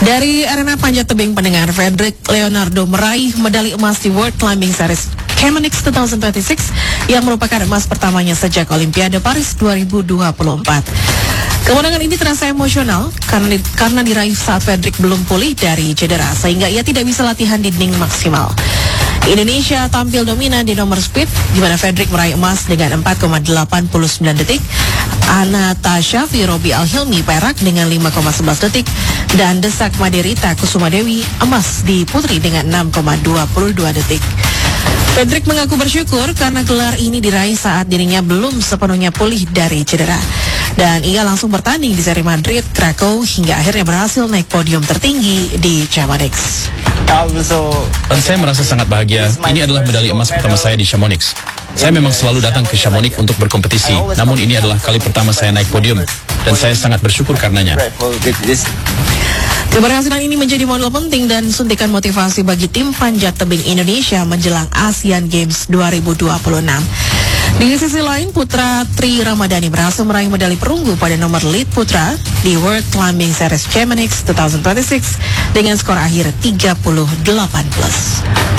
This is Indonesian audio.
Dari arena panjat tebing pendengar, Frederick Leonardo meraih medali emas di World Climbing Series Chamonix 2026 yang merupakan emas pertamanya sejak Olimpiade Paris 2024. Kemenangan ini terasa emosional karena diraih saat Frederick belum pulih dari cedera sehingga ia tidak bisa latihan dinding maksimal. Indonesia tampil dominan di nomor speed di mana Frederick meraih emas dengan 4,89 detik, Anastasia Robi Al-Hilmi perak dengan 5,11 detik, dan Desak Maderita Kusuma Dewi emas di putri dengan 6,22 detik. Frederick mengaku bersyukur karena gelar ini diraih saat dirinya belum sepenuhnya pulih dari cedera. Dan ia langsung bertanding di seri Madrid, Krakow hingga akhirnya berhasil naik podium tertinggi di Chamonix. Dan saya merasa sangat bahagia. Ini adalah medali emas pertama saya di Chamonix. Saya memang selalu datang ke Chamonix untuk berkompetisi, namun ini adalah kali pertama saya naik podium, dan saya sangat bersyukur karenanya. Keberhasilan ini menjadi modal penting dan suntikan motivasi bagi tim panjat tebing Indonesia menjelang Asian Games 2026. Di sisi lain, putra Tri Ramadhani berhasil meraih medali perunggu pada nomor lead putra di World Climbing Series Chamonix 2026 dengan skor akhir 38+.